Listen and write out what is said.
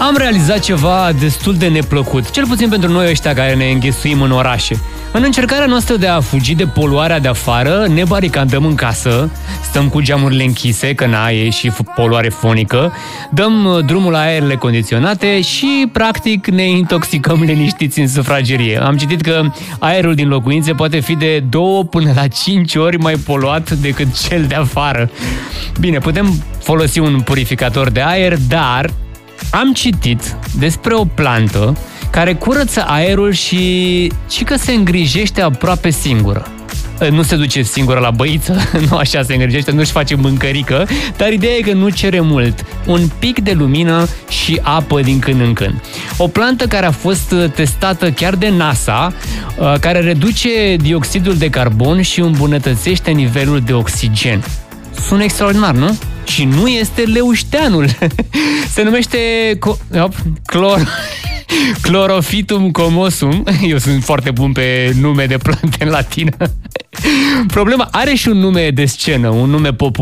am realizat ceva destul de neplăcut, cel puțin pentru noi ăștia care ne înghesuim în orașe. În încercarea noastră de a fugi de poluarea de afară, ne baricadăm în casă, stăm cu geamurile închise, că e și poluare fonică, dăm drumul la aerele condiționate și, practic, ne intoxicăm liniștiți în sufragerie. Am citit că aerul din locuințe poate fi de 2 până la 5 ori mai poluat decât cel de afară. Bine, putem folosi un purificator de aer, dar am citit despre o plantă care curăță aerul și că se îngrijește aproape singură. Nu se duce singură la băiță, nu așa se îngrijește, nu-și face mâncărică, dar ideea e că nu cere mult. Un pic de lumină și apă din când în când. O plantă care a fost testată chiar de NASA, care reduce dioxidul de carbon și îmbunătățește nivelul de oxigen. Sună extraordinar, nu? Și nu este leușteanul. Se numește Chlorophytum comosum. Eu sunt foarte bun pe nume de plante în latină. Problema are și un nume de scenă, un nume popular.